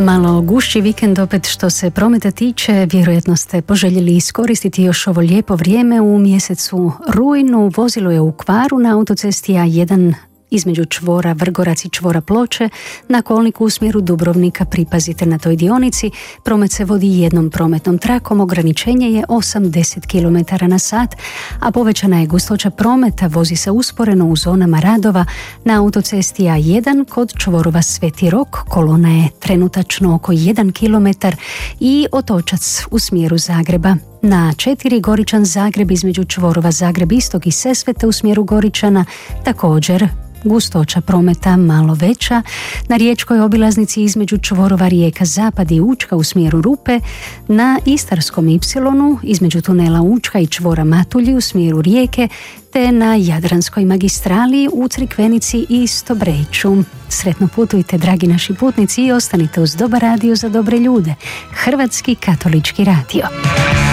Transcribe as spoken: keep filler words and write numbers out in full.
Malo gušći vikend opet što se prometa tiče, vjerojatno ste poželjeli iskoristiti još ovo lijepo vrijeme u mjesecu rujnu. Vozilo je u kvaru na autocesti A jedan između čvora Vrgorac i čvora Ploče na kolniku u smjeru Dubrovnika. Pripazite na toj dionici, promet se vodi jednom prometnom trakom, ograničenje je osamdeset kilometara na sat, a povećana je gustoća prometa, vozi se usporeno u zonama radova na autocesti A jedan kod čvorova Sveti Rok, kolona je trenutačno oko jedan kilometar i Otočac u smjeru Zagreba. Na četiri Goričan Zagreb između čvorova Zagreb Istok i Sesvete u smjeru Goričana također gustoća prometa malo veća. Na riječkoj obilaznici između čvorova Rijeka Zapad i Učka u smjeru Rupe, na Istarskom Ipsilonu između tunela Učka i čvora Matulji u smjeru Rijeke, te na Jadranskoj magistrali u Crikvenici i Stobrejču. Sretno putujte, dragi naši putnici, i ostanite uz dobar radio za dobre ljude. Hrvatski katolički radio.